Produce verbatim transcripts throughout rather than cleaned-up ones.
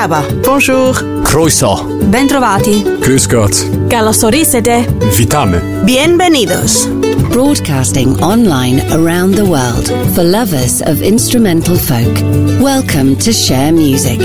Merhaba. Bonjour. Croeso. Bentrovati. Grüß Gott. Καλωσορίσετε. Witamy. Bienvenidos. Broadcasting online around the world for lovers of instrumental folk. Welcome to Share Music.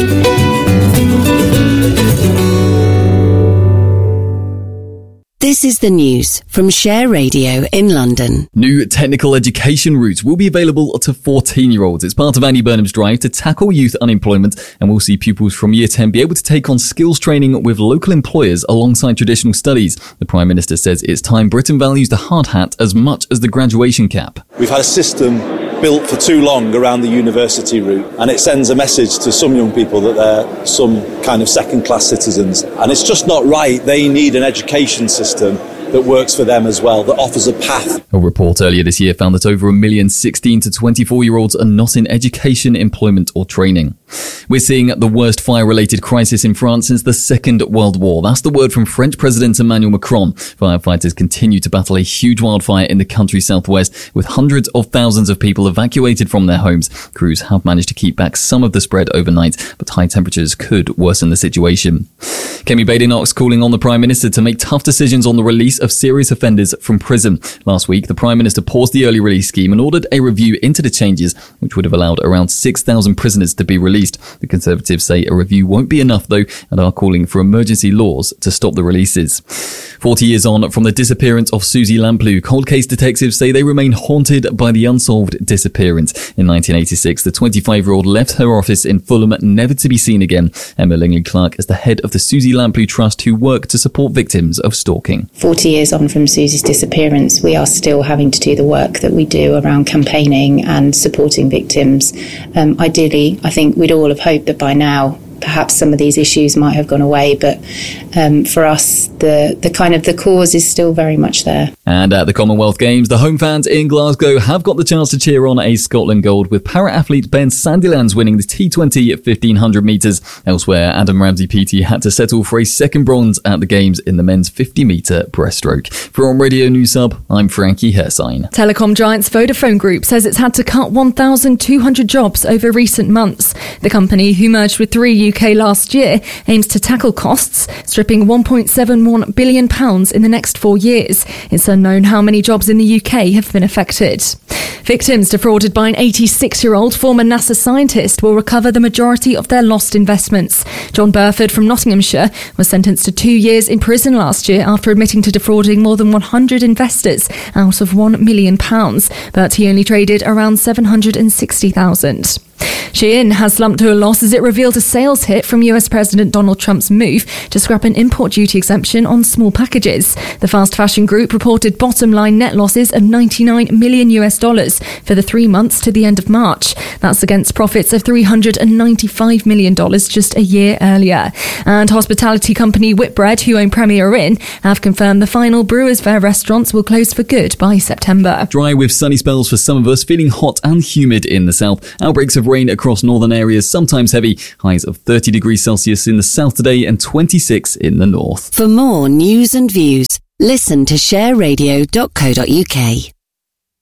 This is the news from Share Radio in London. New technical education routes will be available to fourteen-year-olds. It's part of Andy Burnham's drive to tackle youth unemployment, and we'll see pupils from Year ten be able to take on skills training with local employers alongside traditional studies. The Prime Minister says it's time Britain values the hard hat as much as the graduation cap. We've had a system built for too long around the university route, and it sends a message to some young people that they're some kind of second-class citizens, and it's just not right. They need an education system that works for them as well, that offers a path. A report earlier this year found that over a million sixteen to twenty-four-year-olds are not in education, employment or training. We're seeing the worst fire-related crisis in France since the Second World War. That's the word from French President Emmanuel Macron. Firefighters continue to battle a huge wildfire in the country's southwest, with hundreds of thousands of people evacuated from their homes. Crews have managed to keep back some of the spread overnight, but high temperatures could worsen the situation. Kemi Badenoch's calling on the Prime Minister to make tough decisions on the release of serious offenders from prison. Last week, the Prime Minister paused the early release scheme and ordered a review into the changes, which would have allowed around six thousand prisoners to be released. The Conservatives say a review won't be enough, though, and are calling for emergency laws to stop the releases. Forty years on from the disappearance of Susie Lamplugh, cold case detectives say they remain haunted by the unsolved disappearance. In nineteen eighty-six, the twenty-five-year-old left her office in Fulham, never to be seen again. Emma Lingley-Clark is the head of the Susie Lamplugh Trust, who work to support victims of stalking. Forty years on from Susie's disappearance, we are still having to do the work that we do around campaigning and supporting victims. Um, ideally, I think we'd all have hoped that by now perhaps some of these issues might have gone away, but um, for us, the, the kind of the cause is still very much there. And at the Commonwealth Games, the home fans in Glasgow have got the chance to cheer on a Scotland gold, with para-athlete Ben Sandilands winning the T twenty at fifteen hundred metres. Elsewhere, Adam Ramsey-P T had to settle for a second bronze at the Games in the men's fifty metre breaststroke. For On Radio News Sub, I'm Frankie Hersign. Telecom giants Vodafone Group says it's had to cut one thousand two hundred jobs over recent months. The company, who merged with Three U K last year, aims to tackle costs, stripping one point seven one billion pounds in the next four years. It's unknown how many jobs in the U K have been affected. Victims defrauded by an eighty-six-year-old former NASA scientist will recover the majority of their lost investments. John Burford from Nottinghamshire was sentenced to two years in prison last year after admitting to defrauding more than one hundred investors out of one million pounds, but he only traded around seven hundred sixty thousand. Shein has slumped to a loss as it revealed a sales hit from U S President Donald Trump's move to scrap an import duty exemption on small packages. The fast fashion group reported bottom line net losses of ninety-nine million US dollars for the three months to the end of March. That's against profits of three hundred ninety-five million dollars just a year earlier. And hospitality company Whitbread, who own Premier Inn, have confirmed the final Brewers Fayre restaurants will close for good by September. Dry with sunny spells for some of us, feeling hot and humid in the south. Outbreaks of rain across northern areas, sometimes heavy. Highs of thirty degrees Celsius in the south today and twenty-six in the north. For more news and views, listen to share radio dot co dot uk.